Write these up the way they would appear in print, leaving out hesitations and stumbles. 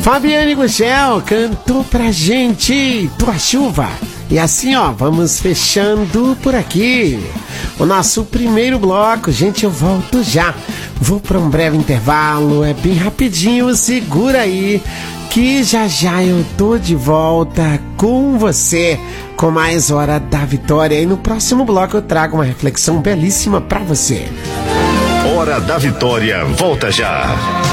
Fabiane Gugel cantou pra gente Tua Chuva. E assim, ó, vamos fechando por aqui o nosso primeiro bloco. Gente, eu volto já. Vou pra um breve intervalo, é bem rapidinho, segura aí, que já já eu tô de volta com você, com mais Hora da Vitória. E no próximo bloco eu trago uma reflexão belíssima pra você. Hora da Vitória, volta já.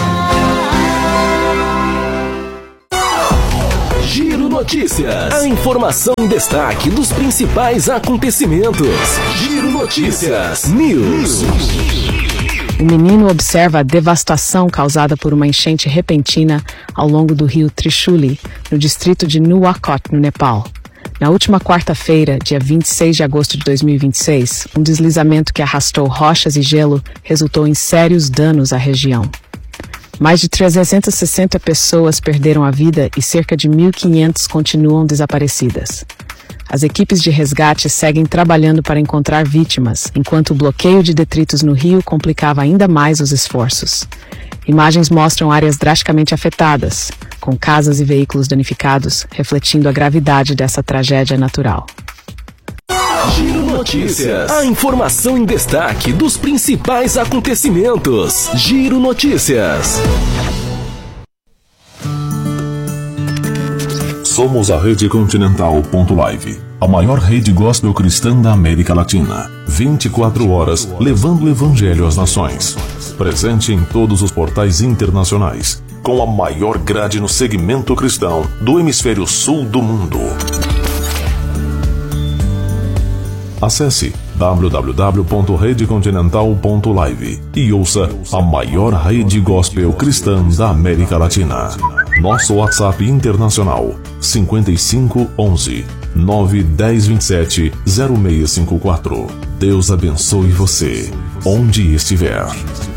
Giro Notícias. A informação em destaque dos principais acontecimentos. Giro Notícias News. O menino observa a devastação causada por uma enchente repentina ao longo do rio Trishuli, no distrito de Nuwakot, no Nepal. Na última quarta-feira, dia 26 de agosto de 2026, um deslizamento que arrastou rochas e gelo resultou em sérios danos à região. Mais de 360 pessoas perderam a vida e cerca de 1.500 continuam desaparecidas. As equipes de resgate seguem trabalhando para encontrar vítimas, enquanto o bloqueio de detritos no rio complicava ainda mais os esforços. Imagens mostram áreas drasticamente afetadas, com casas e veículos danificados, refletindo a gravidade dessa tragédia natural. Giro Notícias. A informação em destaque dos principais acontecimentos. Giro Notícias. Somos a Rede Continental.live, a maior rede gospel cristã da América Latina. 24 horas levando o evangelho às nações. Presente em todos os portais internacionais, com a maior grade no segmento cristão do hemisfério sul do mundo. Acesse www.redecontinental.live e ouça a maior rede gospel cristã da América Latina. Nosso WhatsApp internacional 55 11 910 27 0654. Deus abençoe você, onde estiver.